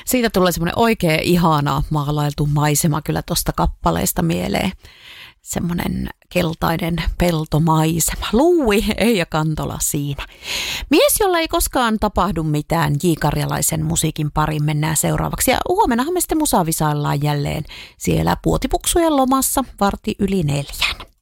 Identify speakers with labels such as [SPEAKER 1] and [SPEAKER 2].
[SPEAKER 1] Siitä tulee semmoinen oikein ihana maalailtu maisema kyllä tuosta kappaleesta mieleen. Semmoinen keltainen peltomaisema. Louie Eija Kantola siinä. Mies, jolla ei koskaan tapahdu mitään, J. Karjalaisen musiikin pariin mennään seuraavaksi. Ja huomennahan me sitten musavisaillaan jälleen siellä Puotipuksujen lomassa 3:45.